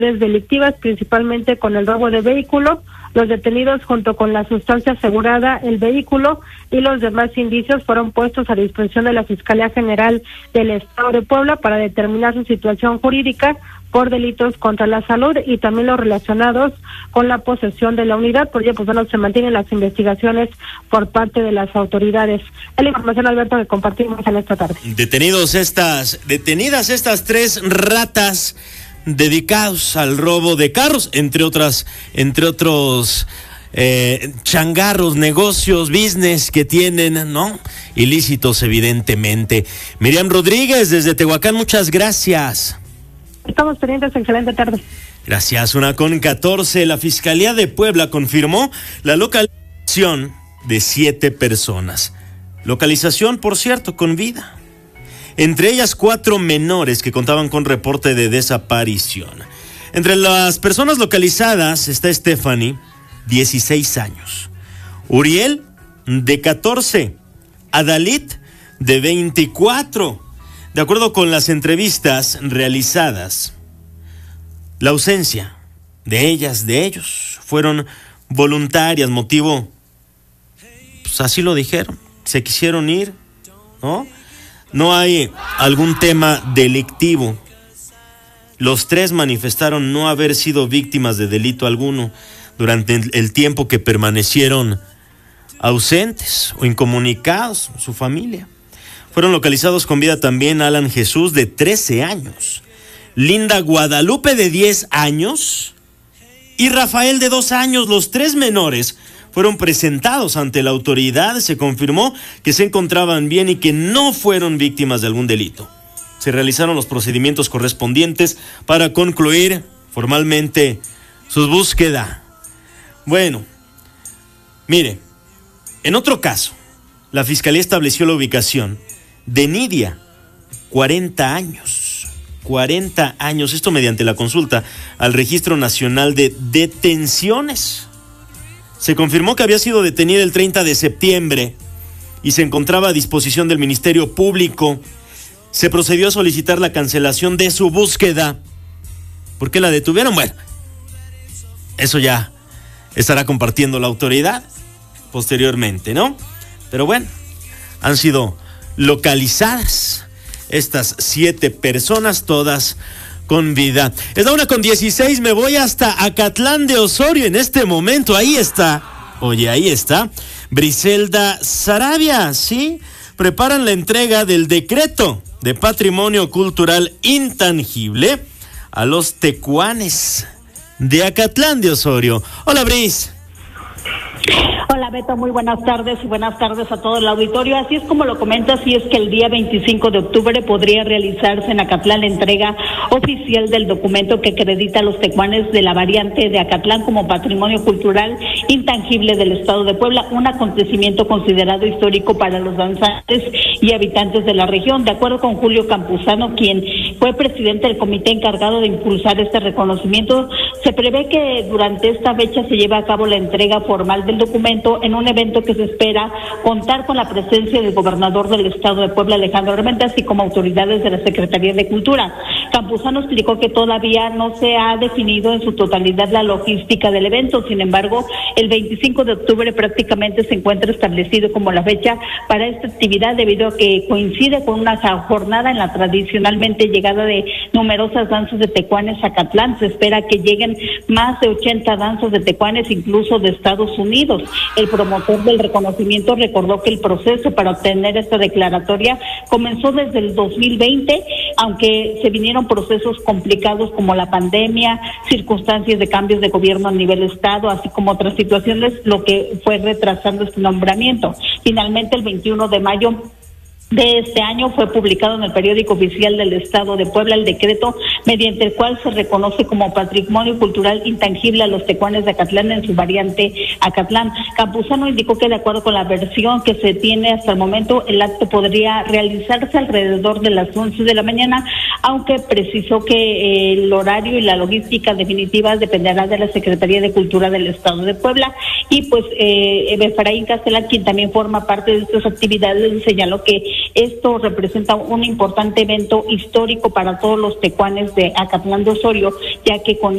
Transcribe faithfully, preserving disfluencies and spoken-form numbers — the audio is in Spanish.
delictivas, principalmente con el robo de vehículos. Los detenidos, junto con la sustancia asegurada, el vehículo y los demás indicios, fueron puestos a disposición de la Fiscalía General del Estado de Puebla para determinar su situación jurídica por delitos contra la salud y también los relacionados con la posesión de la unidad. Por ello, pues bueno, se mantienen las investigaciones por parte de las autoridades. Es la información, Alberto, que compartimos en esta tarde. Detenidos estas, detenidas estas tres ratas dedicados al robo de carros, entre otras, entre otros eh, changarros, negocios, business que tienen, ¿no? Ilícitos, evidentemente. Miriam Rodríguez, desde Tehuacán, muchas gracias. Estamos pendientes, excelente tarde. Gracias. Una con catorce, la Fiscalía de Puebla confirmó la localización de siete personas. Localización, por cierto, con vida. Entre ellas cuatro menores que contaban con reporte de desaparición. Entre las personas localizadas está Stephanie, dieciséis años, Uriel, de catorce, Adalit, de veinticuatro. De acuerdo con las entrevistas realizadas, la ausencia de ellas, de ellos, fueron voluntarias, motivo, pues así lo dijeron, se quisieron ir, ¿no? No hay algún tema delictivo. Los tres manifestaron no haber sido víctimas de delito alguno durante el tiempo que permanecieron ausentes o incomunicados con su familia. Fueron localizados con vida también Alan Jesús, de trece años, Linda Guadalupe, de diez años, y Rafael, de dos años. Los tres menores fueron presentados ante la autoridad. Se confirmó que se encontraban bien y que no fueron víctimas de algún delito. Se realizaron los procedimientos correspondientes para concluir formalmente su búsqueda. Bueno, mire, en otro caso, la Fiscalía estableció la ubicación de Nidia, cuarenta años. cuarenta años, esto mediante la consulta al Registro Nacional de Detenciones. Se confirmó que había sido detenida el treinta de septiembre y se encontraba a disposición del Ministerio Público. Se procedió a solicitar la cancelación de su búsqueda. ¿Por qué la detuvieron? Bueno, eso ya estará compartiendo la autoridad posteriormente, ¿no? Pero bueno, han sido localizadas estas siete personas, todas con vida. Es la una con dieciséis, me voy hasta Acatlán de Osorio en este momento. Ahí está, oye, ahí está, Briselda Sarabia, ¿sí? Preparan la entrega del decreto de patrimonio cultural intangible a los tecuanes de Acatlán de Osorio. Hola, Bris. Hola, Beto, muy buenas tardes y buenas tardes a todo el auditorio. Así es como lo comentas, y es que el día veinticinco de octubre podría realizarse en Acatlán la entrega oficial del documento que acredita a los tecuanes de la variante de Acatlán como patrimonio cultural intangible del Estado de Puebla, un acontecimiento considerado histórico para los danzantes y habitantes de la región. De acuerdo con Julio Campuzano, quien fue presidente del comité encargado de impulsar este reconocimiento, se prevé que durante esta fecha se lleve a cabo la entrega formal del documento en un evento que se espera contar con la presencia del gobernador del Estado de Puebla, Alejandro Armenta, así como autoridades de la Secretaría de Cultura. Campuzano explicó que todavía no se ha definido en su totalidad la logística del evento. Sin embargo, el veinticinco de octubre prácticamente se encuentra establecido como la fecha para esta actividad, debido a que coincide con una jornada en la tradicionalmente llegada de numerosas danzas de tecuanes a Acatlán. Se espera que lleguen más de ochenta danzas de tecuanes, incluso de Estados Unidos. El promotor del reconocimiento recordó que el proceso para obtener esta declaratoria comenzó desde el dos mil veinte, aunque se vinieron procesos complicados como la pandemia, circunstancias de cambios de gobierno a nivel estado, así como otras situaciones, lo que fue retrasando este nombramiento. Finalmente, el veintiuno de mayo de este año fue publicado en el periódico oficial del Estado de Puebla el decreto mediante el cual se reconoce como patrimonio cultural intangible a los tecuanes de Acatlán en su variante Acatlán. Campuzano indicó que de acuerdo con la versión que se tiene hasta el momento, el acto podría realizarse alrededor de las once de la mañana, aunque precisó que el horario y la logística definitiva dependerá de la Secretaría de Cultura del Estado de Puebla. Y pues eh, Efraín Castelar, quien también forma parte de estas actividades, señaló que esto representa un importante evento histórico para todos los tecuanes de Acatlán de Osorio, ya que con